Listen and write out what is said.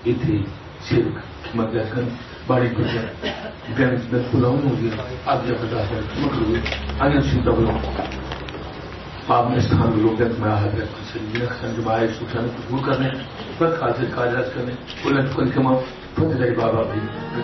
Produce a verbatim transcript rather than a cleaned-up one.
इथे सेवक मधल्याकन बारीक भजन गणित पुलाव होगी आज्ञा प्रदान मकरू अन्य चिंता बोलो पाप में स्थान लोग में हाथ संजमाए सुखान कबूल करने पर खातिर कार्य करने उलट कुल के मां फतेह बाबा भी